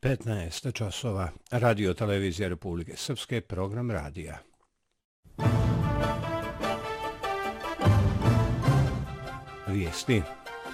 15 časova. Radio televizija Republike Srpske, program radija. Vijesti.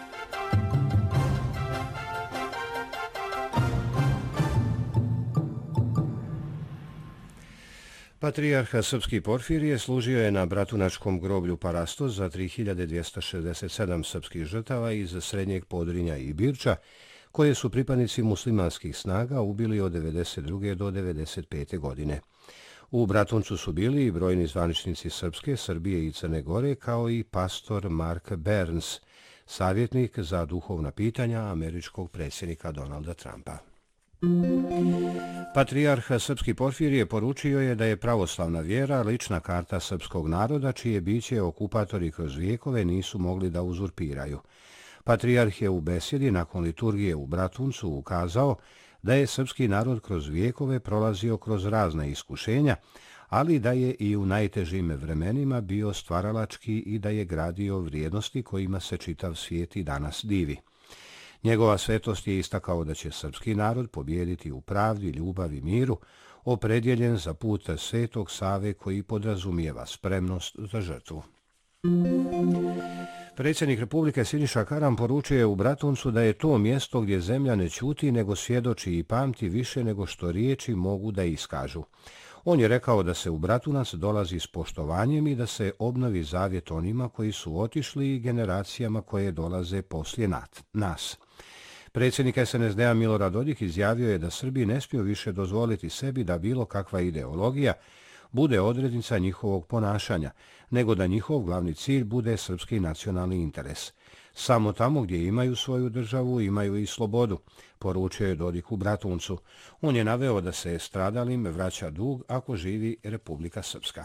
Patrijarh srpski Porfirije služio je na bratunačkom groblju Parastos za 3267 srpskih žrtava iz Srednjeg Podrinja i Birča, koje su pripadnici muslimanskih snaga ubili od 92. do 95. godine. U Bratuncu su bili i brojni zvaničnici Srpske, Srbije i Crne Gore, kao i pastor Mark Burns, savjetnik za duhovna pitanja američkog predsjednika Donalda Trumpa. Patrijarh srpski Porfirije poručio je da je pravoslavna vjera lična karta srpskog naroda, čije biće okupatori kroz vijekove nisu mogli da uzurpiraju. Patrijarh je u besjedi nakon liturgije u Bratuncu ukazao da je srpski narod kroz vijekove prolazio kroz razna iskušenja, ali da je i u najtežim vremenima bio stvaralački i da je gradio vrijednosti kojima se čitav svijet i danas divi. Njegova svetost je istakao da će srpski narod pobijediti u pravdi, ljubavi i miru, opredjeljen za put Svetog Save koji podrazumijeva spremnost za žrtvu. Predsjednik Republike Siniša Karan poručio je u Bratuncu da je to mjesto gdje zemlja ne ćuti nego svjedoči i pamti više nego što riječi mogu da iskažu. On je rekao da se u Bratunac dolazi s poštovanjem i da se obnovi zavjet onima koji su otišli i generacijama koje dolaze poslije nas. Predsjednik SNSD-a Milorad Dodik izjavio je da Srbi ne smiju više dozvoliti sebi da bilo kakva ideologija bude odrednica njihovog ponašanja, nego da njihov glavni cilj bude srpski nacionalni interes. Samo tamo gdje imaju svoju državu, imaju i slobodu, poručio je Dodik u Bratuncu. On je naveo da se stradalim vraća dug ako živi Republika Srpska.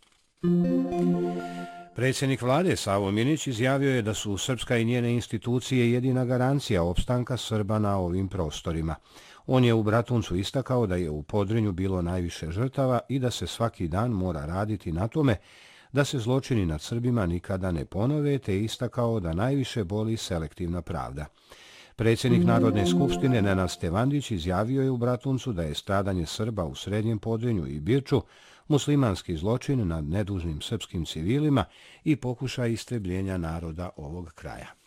Predsjednik vlade Savo Minić izjavio je da su Srpska i njene institucije jedina garancija opstanka Srba na ovim prostorima. On je u Bratuncu istakao da je u Podrinju bilo najviše žrtava i da se svaki dan mora raditi na tome da se zločini nad Srbima nikada ne ponove, te istakao da najviše boli selektivna pravda. Predsjednik Narodne skupštine Nenad Stevandić izjavio je u Bratuncu da je stradanje Srba u Srednjem Podrinju i Birču muslimanski zločin nad nedužnim srpskim civilima i pokušaj istrebljenja naroda ovog kraja.